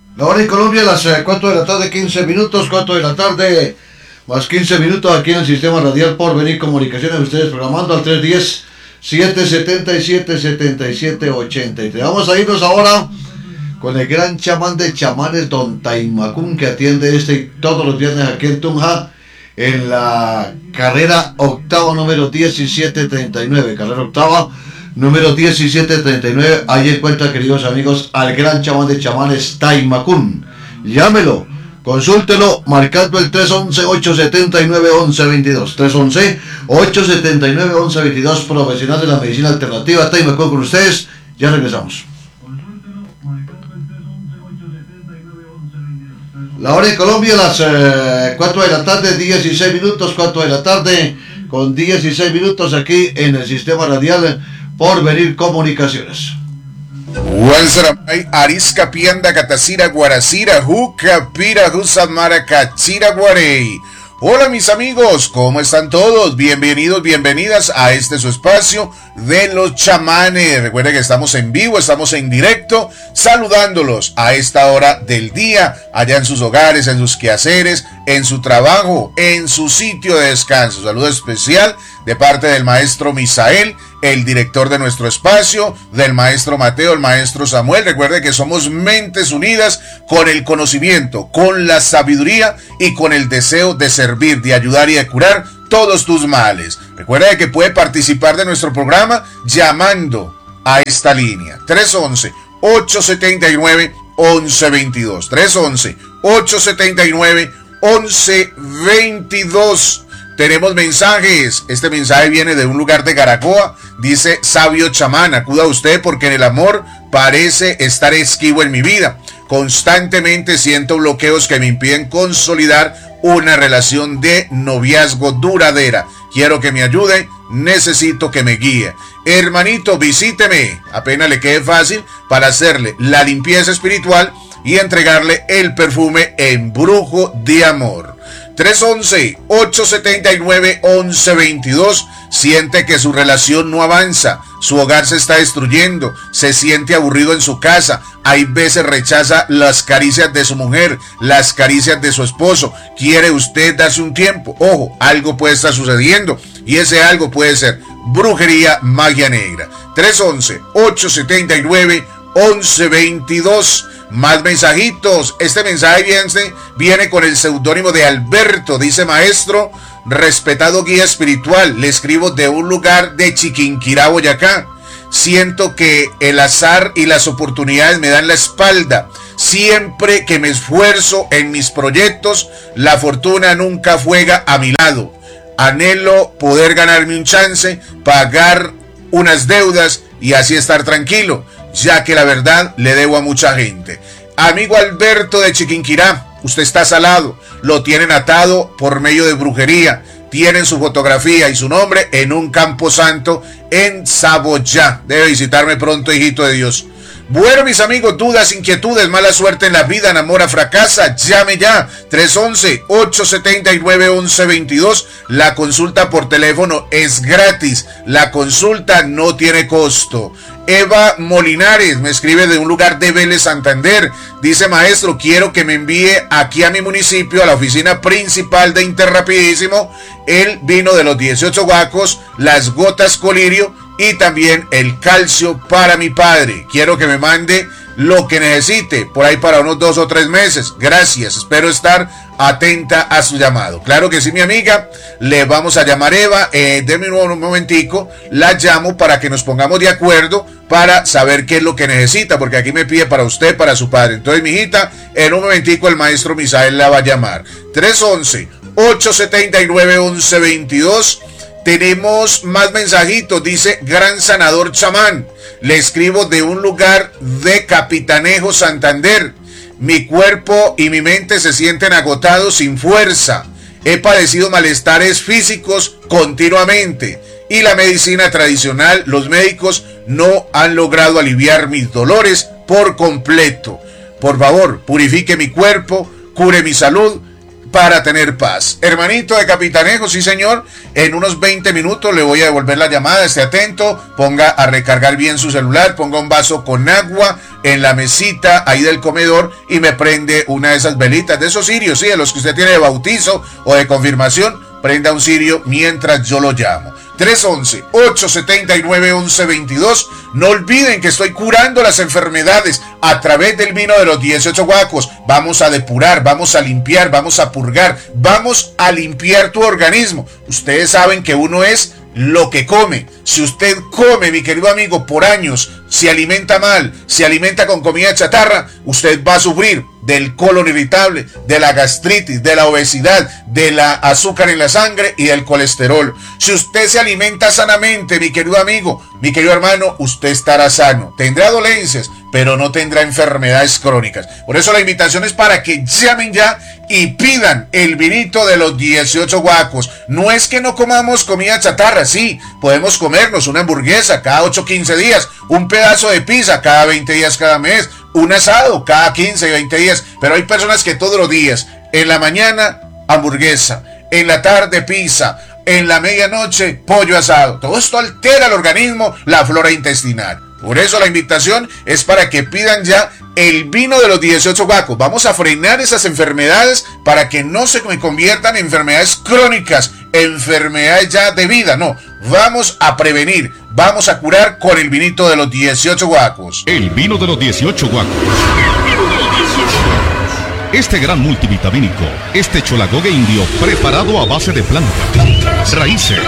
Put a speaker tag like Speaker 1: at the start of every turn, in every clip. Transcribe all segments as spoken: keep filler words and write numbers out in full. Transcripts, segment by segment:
Speaker 1: La hora en Colombia, las eh, cuatro de la tarde, quince minutos, cuatro de la tarde, más quince minutos aquí en el sistema radial Porvenir Comunicaciones, ustedes programando al tres uno cero, siete siete siete, siete siete ocho tres. Vamos a irnos ahora con el gran chamán de chamanes, don Taimacún, que atiende este y todos los viernes aquí en Tunja, en la carrera octava número diecisiete treinta y nueve, carrera octava número diecisiete treinta y nueve. Ahí encuentra, queridos amigos, al gran chamán de chamanes Taimacún. Llámelo, consúltelo marcando el tres once, ocho setenta y nueve, once veintidós. tres once, ocho setenta y nueve, once veintidós. Profesional de la medicina alternativa Taimacún con ustedes. Ya regresamos. La hora en Colombia, las eh, cuatro de la tarde, dieciséis minutos, cuatro de la tarde con dieciséis minutos aquí en el sistema radial Porvenir Comunicaciones.
Speaker 2: Wanzaramay, Arisca, Pianda, Catacira, Guaracira, Juca, Pira, Jusamara, Cachira, Guarey. Hola mis amigos, ¿cómo están todos? Bienvenidos, bienvenidas a este su espacio de los chamanes. Recuerden que estamos en vivo, estamos en directo, saludándolos a esta hora del día, allá en sus hogares, en sus quehaceres, en su trabajo, en su sitio de descanso. Saludo especial de parte del maestro Misael, el director de nuestro espacio, del maestro Mateo, el maestro Samuel. Recuerde que somos mentes unidas con el conocimiento, con la sabiduría y con el deseo de servir, de ayudar y de curar todos tus males. Recuerde que puede participar de nuestro programa llamando a esta línea tres once, ocho setenta y nueve, once veintidós. tres once, ocho setenta y nueve, once veintidós. Tenemos mensajes. Este mensaje viene de un lugar de Garacoa. Dice: sabio chamán, acuda usted porque en el amor parece estar esquivo en mi vida. Constantemente siento bloqueos que me impiden consolidar una relación de noviazgo duradera. Quiero que me ayude, necesito que me guíe. Hermanito, visíteme, apenas le quede fácil, para hacerle la limpieza espiritual y entregarle el perfume Embrujo de Amor. tres once, ocho setenta y nueve, once veintidós. Siente que su relación no avanza, su hogar se está destruyendo, se siente aburrido en su casa, hay veces rechaza las caricias de su mujer, las caricias de su esposo. Quiere usted darse un tiempo. Ojo, algo puede estar sucediendo y ese algo puede ser brujería, magia negra. tres once, ocho setenta y nueve, once veintidós. Más mensajitos. Este mensaje viene, viene con el seudónimo de Alberto. Dice: maestro, respetado guía espiritual, le escribo de un lugar de Chiquinquirá, Boyacá. Siento que el azar y las oportunidades me dan la espalda. Siempre que me esfuerzo en mis proyectos, la fortuna nunca juega a mi lado. Anhelo poder ganarme un chance, pagar unas deudas y así estar tranquilo, ya que la verdad le debo a mucha gente. Amigo Alberto de Chiquinquirá, usted está salado, lo tienen atado por medio de brujería, tienen su fotografía y su nombre en un campo santo en Saboyá. Debe visitarme pronto, hijito de Dios. Bueno, mis amigos, dudas, inquietudes, mala suerte en la vida, enamora, fracasa, llame ya. tres once, ocho setenta y nueve, once veintidós. La consulta por teléfono es gratis. La consulta no tiene costo. Eva Molinares me escribe de un lugar de Vélez, Santander. Dice: maestro, quiero que me envíe aquí a mi municipio, a la oficina principal de Interrapidísimo, el vino de los dieciocho guacos, las gotas colirio y también el calcio para mi padre. Quiero que me mande lo que necesite, por ahí para unos dos o tres meses. Gracias, espero estar atenta a su llamado. Claro que sí, mi amiga, le vamos a llamar Eva. Eh, denme un momentico, la llamo para que nos pongamos de acuerdo para saber qué es lo que necesita, porque aquí me pide para usted, para su padre. Entonces, mi hijita, en un momentico el maestro Misael la va a llamar. tres once, ocho setenta y nueve, once veintidós. Tenemos más mensajitos. Dice: gran sanador chamán, le escribo de un lugar de Capitanejo, Santander. Mi cuerpo y mi mente se sienten agotados, sin fuerza. He padecido malestares físicos continuamente y la medicina tradicional, los médicos no han logrado aliviar mis dolores por completo. Por favor, purifique mi cuerpo, cure mi salud, para tener paz. Hermanito de Capitanejo, sí señor, en unos veinte minutos le voy a devolver la llamada, esté atento, ponga a recargar bien su celular, ponga un vaso con agua en la mesita ahí del comedor y me prende una de esas velitas, de esos cirios, sí, de los que usted tiene de bautizo o de confirmación, prenda un cirio mientras yo lo llamo. tres once, ocho setenta y nueve, once veintidós. No olviden que estoy curando las enfermedades a través del vino de los dieciocho guacos. Vamos a depurar, vamos a limpiar, vamos a purgar, vamos a limpiar tu organismo. Ustedes saben que uno es lo que come. Si usted come, mi querido amigo, por años, se alimenta mal, se alimenta con comida chatarra, usted va a sufrir del colon irritable, de la gastritis, de la obesidad, de la azúcar en la sangre y del colesterol. Si usted se alimenta sanamente, mi querido amigo, mi querido hermano, usted estará sano. Tendrá dolencias, pero no tendrá enfermedades crónicas. Por eso la invitación es para que llamen ya y pidan el vinito de los dieciocho guacos. No es que no comamos comida chatarra, sí, podemos comernos una hamburguesa cada ocho a quince días, un pedazo de pizza cada veinte días cada mes, un asado cada quince y veinte días, pero hay personas que todos los días, en la mañana hamburguesa, en la tarde pizza, en la medianoche pollo asado. Todo esto altera el organismo, la flora intestinal. Por eso la invitación es para que pidan ya el vino de los dieciocho guacos. Vamos a frenar esas enfermedades para que no se conviertan en enfermedades crónicas, enfermedades ya de vida, no. Vamos a prevenir, vamos a curar con el vinito de los dieciocho guacos.
Speaker 3: El vino de los dieciocho guacos. Este gran multivitamínico, este cholagogue indio preparado a base de plantas, raíces,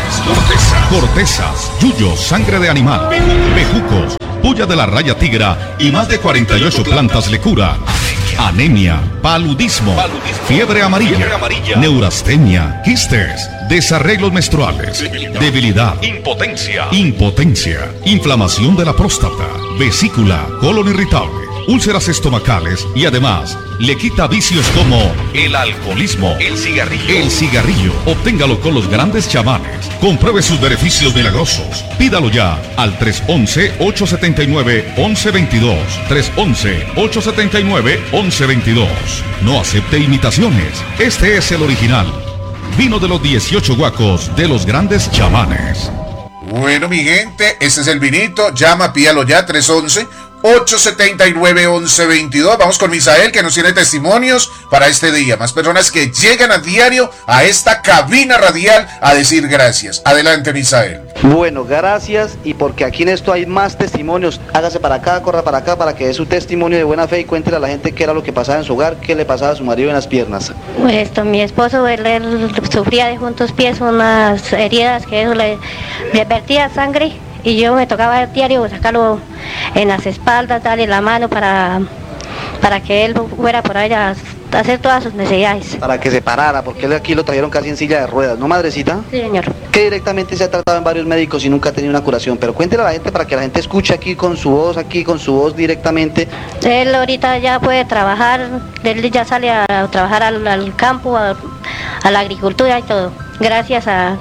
Speaker 3: cortezas, yuyos, sangre de animal, bejucos, puya de la raya tigra y más de cuarenta y ocho plantas le cura. Anemia, paludismo, fiebre amarilla, neurastenia, quistes, desarreglos menstruales, debilidad, impotencia, impotencia, inflamación de la próstata, vesícula, colon irritable, úlceras estomacales y además le quita vicios como el alcoholismo, el cigarrillo. El cigarrillo, obténgalo con los grandes chamanes. Compruebe sus beneficios milagrosos. Pídalo ya al tres once, ocho setenta y nueve, once veintidós. tres once, ocho setenta y nueve, once veintidós. No acepte imitaciones. Este es el original. Vino de los dieciocho guacos de los grandes chamanes.
Speaker 2: Bueno, mi gente, este es el vinito. Llama, pídalo ya, tres once, ocho setenta y nueve, once veintidós. Vamos con Misael, que nos tiene testimonios para este día. Más personas que llegan a diario a esta cabina radial a decir gracias. Adelante, Misael.
Speaker 4: Bueno, gracias, y porque aquí en esto hay más testimonios, hágase para acá, corra para acá para que dé su testimonio de buena fe y cuéntele a la gente qué era lo que pasaba en su hogar, qué le pasaba a su marido en las piernas.
Speaker 5: Pues esto, mi esposo, él, él sufría de juntos pies, unas heridas que eso le, le vertía sangre, y yo me tocaba a diario sacarlo en las espaldas, darle la mano para, para que él fuera por ahí a hacer todas sus necesidades.
Speaker 4: Para que se parara, porque él aquí lo trajeron casi en silla de ruedas, ¿no, madrecita?
Speaker 5: Sí, señor.
Speaker 4: Que directamente se ha tratado en varios médicos y nunca ha tenido una curación, pero cuéntele a la gente para que la gente escuche aquí con su voz, aquí con su voz directamente.
Speaker 5: Él ahorita ya puede trabajar, él ya sale a trabajar al, al campo, a, a la agricultura y todo, gracias a,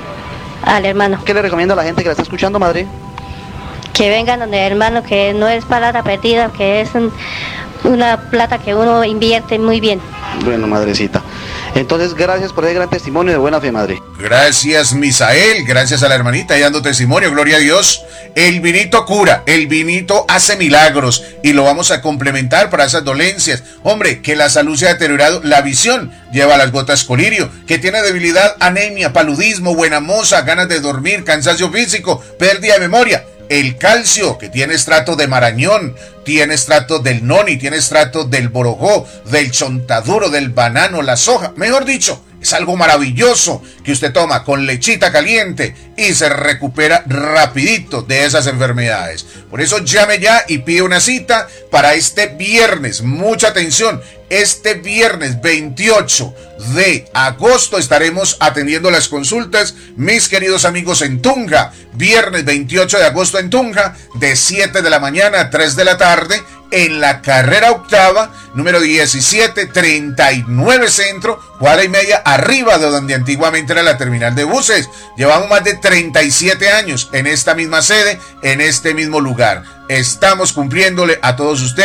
Speaker 5: al hermano.
Speaker 4: ¿Qué le recomienda a la gente que la está escuchando, madre?
Speaker 5: Que vengan donde el hermano, que no es plata perdida, que es un, una plata que uno invierte muy bien.
Speaker 4: Bueno, madrecita. Entonces, gracias por ese gran testimonio de buena fe, madre.
Speaker 2: Gracias, Misael. Gracias a la hermanita y dando testimonio. Gloria a Dios. El vinito cura, el vinito hace milagros y lo vamos a complementar para esas dolencias. Hombre, que la salud se ha deteriorado, la visión lleva las gotas colirio, que tiene debilidad, anemia, paludismo, buena moza, ganas de dormir, cansancio físico, pérdida de memoria. El calcio, que tiene estrato de marañón, tiene estrato del noni, tiene estrato del borojó, del chontaduro, del banano, la soja. Mejor dicho, es algo maravilloso que usted toma con lechita caliente y se recupera rapidito de esas enfermedades. Por eso llame ya y pide una cita para este viernes. Mucha atención. Este viernes veintiocho de agosto estaremos atendiendo las consultas, mis queridos amigos, en Tunja. Viernes veintiocho de agosto en Tunja, de siete de la mañana a tres de la tarde, en la carrera octava, número diecisiete treinta y nueve Centro, cuadra y media arriba de donde antiguamente era la terminal de buses. Llevamos más de treinta y siete años en esta misma sede, en este mismo lugar. Estamos cumpliéndole a todos ustedes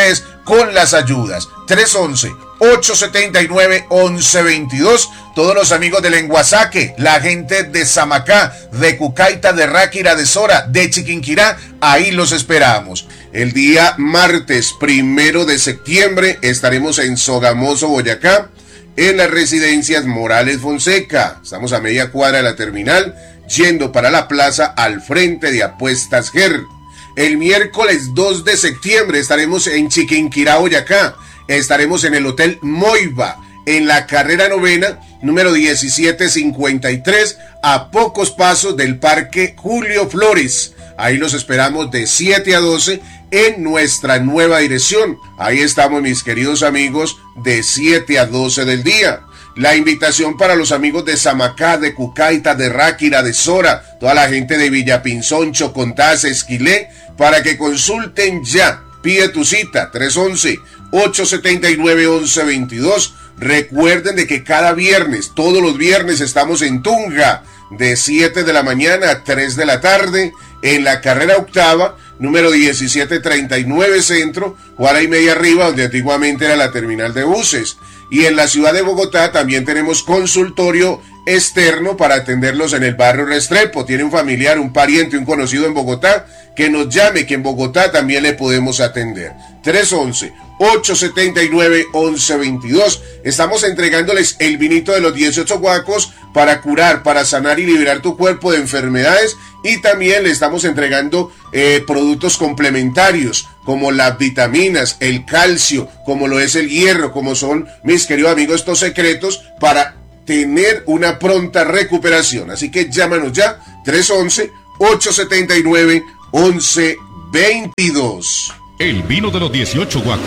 Speaker 2: con las ayudas. tres once, ocho setenta y nueve, once veintidós. Todos los amigos de Lenguasaque, la gente de Samacá, de Cucaita, de Ráquira, de Sora, de Chiquinquirá, ahí los esperamos. El día martes primero de septiembre estaremos en Sogamoso, Boyacá, en las residencias Morales Fonseca. Estamos a media cuadra de la terminal, yendo para la plaza al frente de Apuestas G E R. El miércoles dos de septiembre estaremos en Chiquinquirá, Boyacá. Estaremos en el Hotel Moiva, en la carrera novena, número diecisiete cincuenta y tres, a pocos pasos del Parque Julio Flores. Ahí los esperamos de siete a doce en nuestra nueva dirección. Ahí estamos, mis queridos amigos, de siete a doce del día. La invitación para los amigos de Samacá, de Cucaita, de Ráquira, de Sora, toda la gente de Villapinzón, Chocontás, Esquilé, para que consulten ya. Pide tu cita, tres once, ocho setenta y nueve, once veintidós. Recuerden de que cada viernes, todos los viernes, estamos en Tunja, de siete de la mañana a tres de la tarde, en la carrera octava, número diecisiete treinta y nueve Centro, cuadra y media arriba, donde antiguamente era la terminal de buses. Y en la ciudad de Bogotá también tenemos consultorio externo para atenderlos en el barrio Restrepo. Tiene un familiar, un pariente, un conocido en Bogotá, que nos llame, que en Bogotá también le podemos atender. tres once, ocho setenta y nueve, once veintidós. Estamos entregándoles el vinito de los dieciocho guacos para curar, para sanar y liberar tu cuerpo de enfermedades. Y también le estamos entregando eh, productos complementarios como las vitaminas, el calcio, como lo es el hierro, como son, mis queridos amigos, estos secretos para tener una pronta recuperación. Así que llámanos ya, tres once, ocho setenta y nueve, once veintidós.
Speaker 3: El vino de los dieciocho guacos.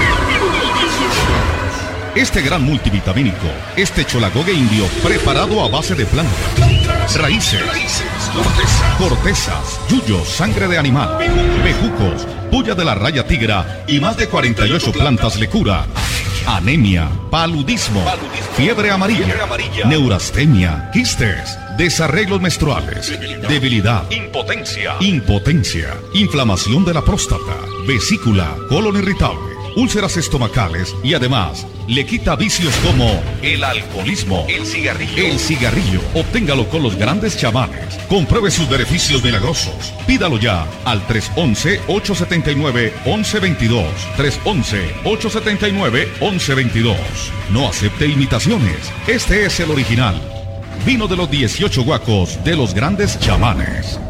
Speaker 3: Este gran multivitamínico, este cholagogue indio preparado a base de plantas, raíces, cortezas, yuyos, sangre de animal, bejucos, puya de la raya tigra y más de cuarenta y ocho plantas le cura. Anemia, paludismo, fiebre amarilla, neurastenia, quistes, desarreglos menstruales, debilidad, impotencia, impotencia, inflamación de la próstata, vesícula, colon irritable, úlceras estomacales y además le quita vicios como el alcoholismo, el cigarrillo. El cigarrillo, obténgalo con los grandes chamanes. Compruebe sus beneficios milagrosos. Pídalo ya al tres once, ocho setenta y nueve, once veintidós. tres once, ocho setenta y nueve, once veintidós. No acepte imitaciones. Este es el original. Vino de los dieciocho guacos de los grandes chamanes.